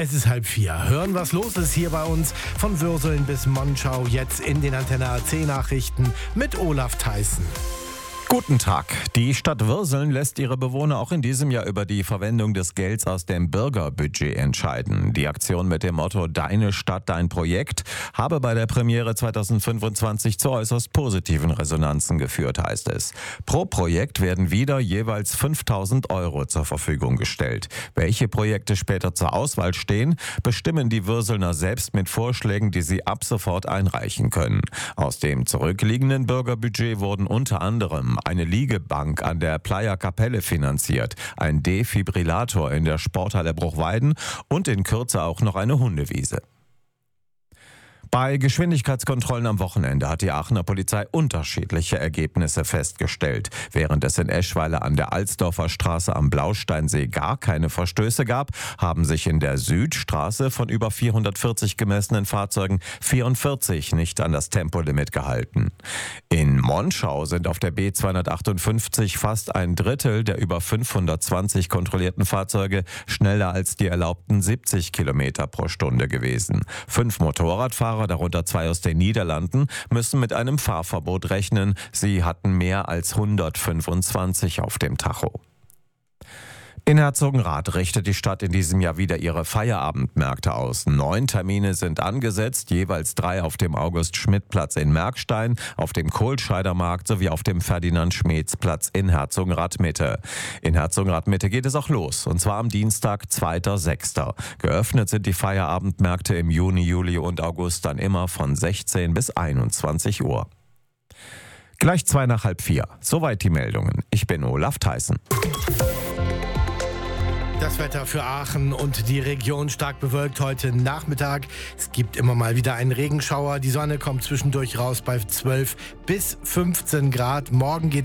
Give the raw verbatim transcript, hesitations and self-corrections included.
Es ist halb vier. Hören, was los ist hier bei uns. Von Würseln bis Monschau, jetzt in den Antenne A C Nachrichten mit Olaf Theissen. Guten Tag. Die Stadt Würseln lässt ihre Bewohner auch in diesem Jahr über die Verwendung des Gelds aus dem Bürgerbudget entscheiden. Die Aktion mit dem Motto Deine Stadt, dein Projekt habe bei der Premiere zweitausendfünfundzwanzig zu äußerst positiven Resonanzen geführt, heißt es. Pro Projekt werden wieder jeweils fünftausend Euro zur Verfügung gestellt. Welche Projekte später zur Auswahl stehen, bestimmen die Würselner selbst mit Vorschlägen, die sie ab sofort einreichen können. Aus dem zurückliegenden Bürgerbudget wurden unter anderem eine Liegebank an der Playa Kapelle finanziert, ein Defibrillator in der Sporthalle Bruchweiden und in Kürze auch noch eine Hundewiese. Bei Geschwindigkeitskontrollen am Wochenende hat die Aachener Polizei unterschiedliche Ergebnisse festgestellt. Während es in Eschweiler an der Alsdorfer Straße am Blausteinsee gar keine Verstöße gab, haben sich in der Südstraße von über vierhundertvierzig gemessenen Fahrzeugen vierundvierzig nicht an das Tempolimit gehalten. In Monschau sind auf der B zweihundertachtundfünfzig fast ein Drittel der über fünfhundertzwanzig kontrollierten Fahrzeuge schneller als die erlaubten siebzig Kilometer pro Stunde gewesen. Fünf Motorradfahrer, darunter zwei aus den Niederlanden, müssen mit einem Fahrverbot rechnen. Sie hatten mehr als hundertfünfundzwanzig auf dem Tacho. In Herzogenrath richtet die Stadt in diesem Jahr wieder ihre Feierabendmärkte aus. Neun Termine sind angesetzt, jeweils drei auf dem August-Schmidt-Platz in Merkstein, auf dem Kohlscheidermarkt sowie auf dem Ferdinand-Schmeetz-Platz in Herzogenrath-Mitte. In Herzogenrath-Mitte geht es auch los, und zwar am Dienstag, zweiter sechster Geöffnet sind die Feierabendmärkte im Juni, Juli und August dann immer von sechzehn bis einundzwanzig Uhr. Gleich zwei nach halb vier. Soweit die Meldungen. Ich bin Olaf Theissen. Das Wetter für Aachen und die Region stark bewölkt heute Nachmittag. Es gibt immer mal wieder einen Regenschauer. Die Sonne kommt zwischendurch raus bei zwölf bis fünfzehn Grad. Morgen geht's